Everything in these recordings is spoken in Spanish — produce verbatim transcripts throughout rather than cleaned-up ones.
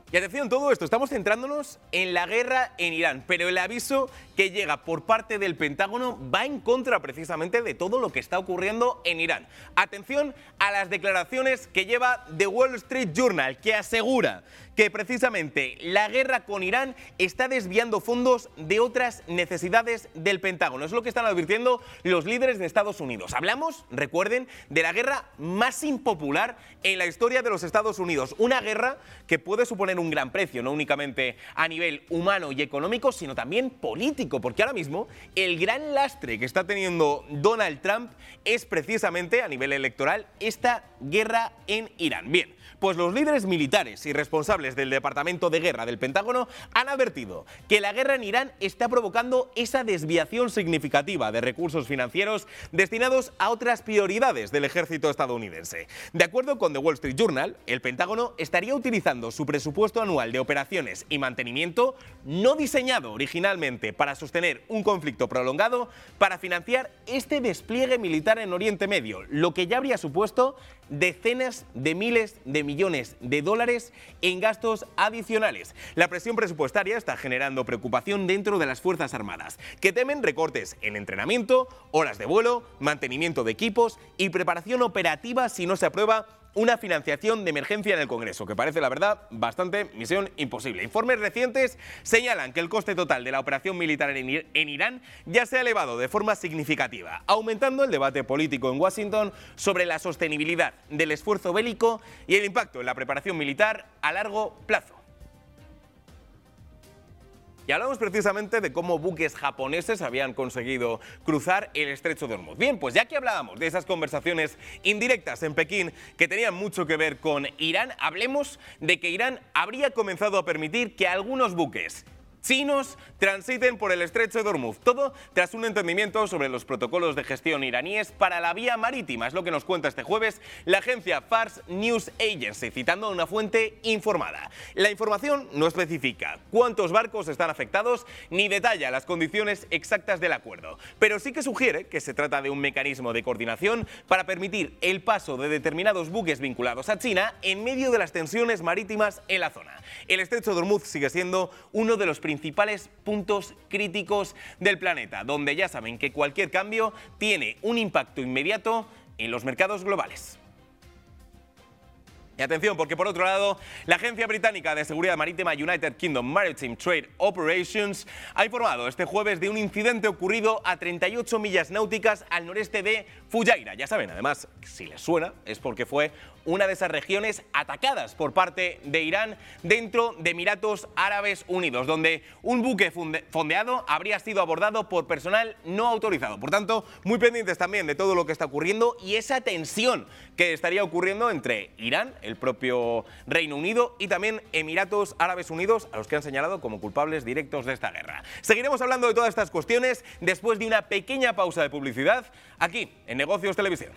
Y atención, todo esto, estamos centrándonos en la guerra en Irán, pero el aviso que llega por parte del Pentágono va en contra precisamente de todo lo que está ocurriendo en Irán. Atención a las declaraciones que lleva The Wall Street Journal, que asegura que precisamente la guerra con Irán está desviando fondos de otras necesidades del Pentágono. Es lo que están advirtiendo los líderes de Estados Unidos. Hablamos, recuerden, de la guerra más impopular en la historia de los Estados Unidos. Una guerra que puede suponer un gran precio, no únicamente a nivel humano y económico, sino también político, porque ahora mismo el gran lastre que está teniendo Donald Trump es precisamente, a nivel electoral, esta guerra en Irán. Bien, pues los líderes militares y responsables del Departamento de Guerra del Pentágono han advertido que la guerra en Irán está provocando esa desviación significativa de recursos financieros destinados a otras prioridades del ejército estadounidense. De acuerdo con The Wall Street Journal, el Pentágono estaría utilizando su presupuesto anual de operaciones y mantenimiento, no diseñado originalmente para sostener un conflicto prolongado, para financiar este despliegue militar en Oriente Medio, lo que ya habría supuesto decenas de miles de millones de dólares en gastos adicionales. La presión presupuestaria está generando preocupación dentro de las Fuerzas Armadas, que temen recortes en entrenamiento, horas de vuelo, mantenimiento de equipos y preparación operativa si no se aprueba una financiación de emergencia en el Congreso, que parece, la verdad, bastante misión imposible. Informes recientes señalan que el coste total de la operación militar en, Ir- en Irán ya se ha elevado de forma significativa, aumentando el debate político en Washington sobre la sostenibilidad del esfuerzo bélico y el impacto en la preparación militar a largo plazo. Y hablamos precisamente de cómo buques japoneses habían conseguido cruzar el estrecho de Hormuz. Bien, pues ya que hablábamos de esas conversaciones indirectas en Pekín que tenían mucho que ver con Irán, hablemos de que Irán habría comenzado a permitir que algunos buques chinos transiten por el estrecho de Hormuz. Todo tras un entendimiento sobre los protocolos de gestión iraníes para la vía marítima. Es lo que nos cuenta este jueves la agencia Fars News Agency, citando a una fuente informada. La información no especifica cuántos barcos están afectados ni detalla las condiciones exactas del acuerdo, pero sí que sugiere que se trata de un mecanismo de coordinación para permitir el paso de determinados buques vinculados a China en medio de las tensiones marítimas en la zona. El estrecho de Hormuz sigue siendo uno de los principales puntos críticos del planeta, donde ya saben que cualquier cambio tiene un impacto inmediato en los mercados globales. Y atención, porque por otro lado, la agencia británica de seguridad marítima United Kingdom Maritime Trade Operations ha informado este jueves de un incidente ocurrido a treinta y ocho millas náuticas al noreste de Fujairah. Ya saben, además, si les suena, es porque fue una de esas regiones atacadas por parte de Irán dentro de Emiratos Árabes Unidos, donde un buque fondeado habría sido abordado por personal no autorizado. Por tanto, muy pendientes también de todo lo que está ocurriendo y esa tensión que estaría ocurriendo entre Irán, el propio Reino Unido y también Emiratos Árabes Unidos, a los que han señalado como culpables directos de esta guerra. Seguiremos hablando de todas estas cuestiones después de una pequeña pausa de publicidad aquí en Negocios Televisión.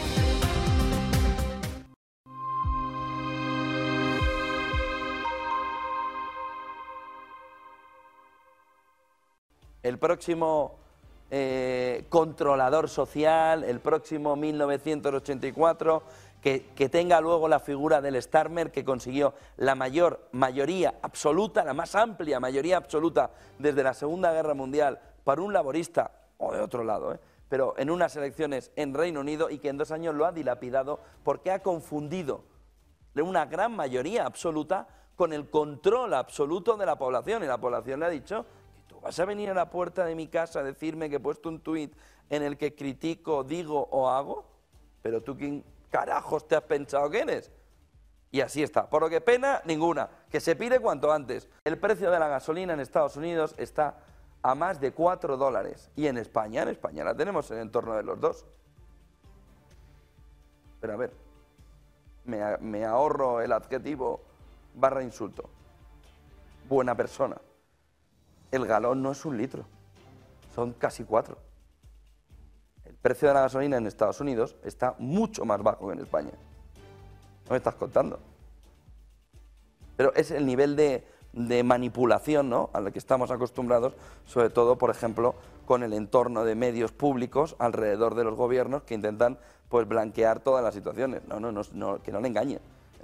El próximo eh, controlador social, el próximo mil novecientos ochenta y cuatro, que, que tenga luego la figura del Starmer, que consiguió la mayor mayoría absoluta, la más amplia mayoría absoluta desde la Segunda Guerra Mundial para un laborista, o de otro lado, ¿eh? pero en unas elecciones en Reino Unido, y que en dos años lo ha dilapidado porque ha confundido una gran mayoría absoluta con el control absoluto de la población, y la población le ha dicho: ¿vas a venir a la puerta de mi casa a decirme que he puesto un tuit en el que critico, digo o hago? ¿Pero tú quién carajos te has pensado que eres? Y así está. Por lo que pena, ninguna. Que se pide cuanto antes. El precio de la gasolina en Estados Unidos está a más de cuatro dólares. Y en España, en España la tenemos en torno de los dos. Pero a ver, me, me ahorro el adjetivo barra insulto. Buena persona. El galón no es un litro, son casi cuatro. El precio de la gasolina en Estados Unidos está mucho más bajo que en España. ¿No me estás contando? Pero es el nivel de, de manipulación, ¿no?, al que estamos acostumbrados, sobre todo, por ejemplo, con el entorno de medios públicos alrededor de los gobiernos que intentan, pues, blanquear todas las situaciones. No, no, no, no que no le engañen.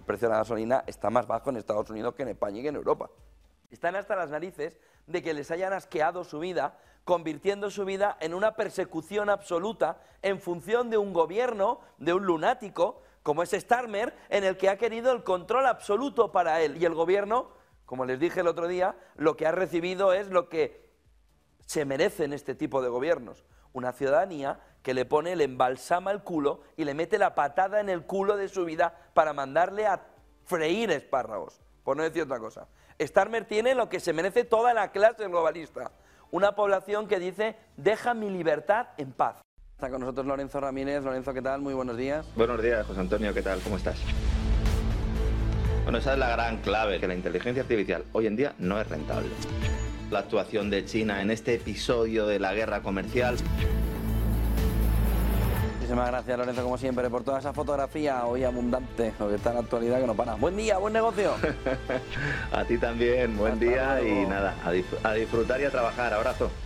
precio de la gasolina está más bajo en Estados Unidos que en España y que en Europa. Están hasta las narices de que les hayan asqueado su vida, convirtiendo su vida en una persecución absoluta en función de un gobierno, de un lunático, como es Starmer, en el que ha querido el control absoluto para él. Y el gobierno, como les dije el otro día, lo que ha recibido es lo que se merecen este tipo de gobiernos. Una ciudadanía que le pone, le embalsama el culo y le mete la patada en el culo de su vida para mandarle a freír espárragos, por no decir otra cosa. Starmer tiene lo que se merece toda la clase globalista. Una población que dice, deja mi libertad en paz. Está con nosotros Lorenzo Ramírez. Lorenzo, ¿qué tal? Muy buenos días. Buenos días, José Antonio, ¿qué tal? ¿Cómo estás? Bueno, esa es la gran clave, que la inteligencia artificial hoy en día no es rentable. La actuación de China en este episodio de la guerra comercial. Muchísimas gracias, Lorenzo, como siempre, por toda esa fotografía hoy abundante, lo que está en la actualidad que no para. Buen día, buen negocio. A ti también, buen Hasta día luego. Y nada, a, disfr- a disfrutar y a trabajar. Abrazo.